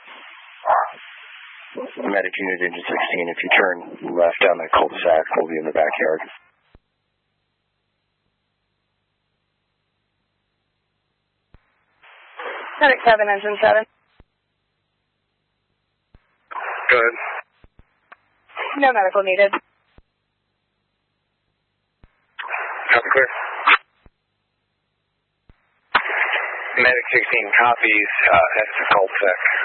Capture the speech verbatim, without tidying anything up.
Medic unit engine sixteen, if you turn left down the cul-de-sac, we'll be in the backyard. Medic seven, engine seven. Go ahead. No medical needed. Copy, clear. Medic sixteen copies, uh, that's the cul-de-sac.